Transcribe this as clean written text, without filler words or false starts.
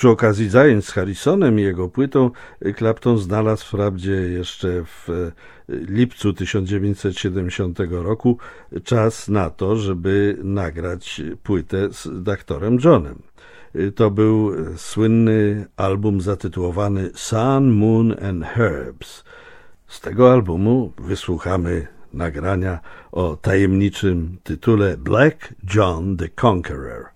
Przy okazji zajęć z Harrisonem i jego płytą Clapton znalazł wprawdzie jeszcze w lipcu 1970 roku czas na to, żeby nagrać płytę z doktorem Johnem. To był słynny album zatytułowany Sun, Moon and Herbs. Z tego albumu wysłuchamy nagrania o tajemniczym tytule Black John the Conqueror.